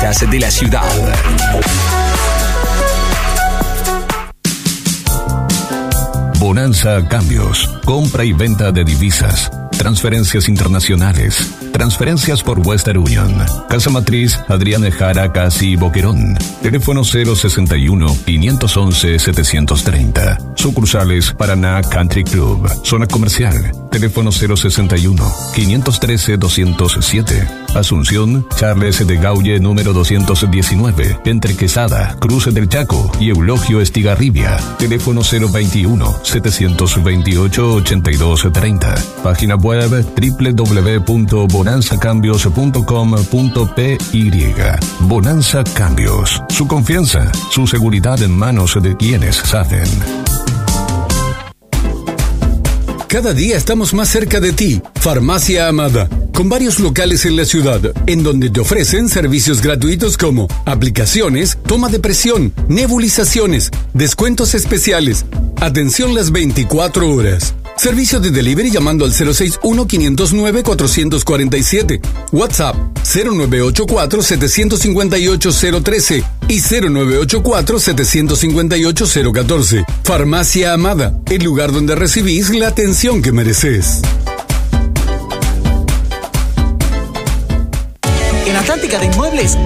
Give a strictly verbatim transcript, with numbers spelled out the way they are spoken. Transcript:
turísticas de la ciudad. Bonanza Cambios. Compra y venta de divisas. Transferencias internacionales. Transferencias por Western Union. Casa Matriz, Adrián Ejara, Casi Boquerón. Teléfono cero sesenta y uno, quinientos once, setecientos treinta. Sucursales Paraná Country Club. Zona comercial. Teléfono cero sesenta y uno, quinientos trece, doscientos siete. Asunción, Charles de Gaulle número doscientos diecinueve. Entre Quesada, Cruce del Chaco y Eulogio Estigarribia. Teléfono cero veintiuno, setecientos veintiocho, ochenta y dos treinta. Página web doble u doble u doble u punto bonanza cambios punto com punto p y. Bonanza Cambios. Su confianza, su seguridad en manos de quienes saben. Cada día estamos más cerca de ti. Farmacia Amada, con varios locales en la ciudad, en donde te ofrecen servicios gratuitos como aplicaciones, toma de presión, nebulizaciones, descuentos especiales, atención las veinticuatro horas. Servicio de delivery llamando al cero seis uno, quinientos nueve, cuatrocientos cuarenta y siete. WhatsApp cero nueve ocho cuatro, siete cinco ocho, cero uno tres y cero nueve ocho cuatro, siete cinco ocho, cero uno cuatro. Farmacia Amada, el lugar donde recibís la atención que mereces. En Atlántica de Inmuebles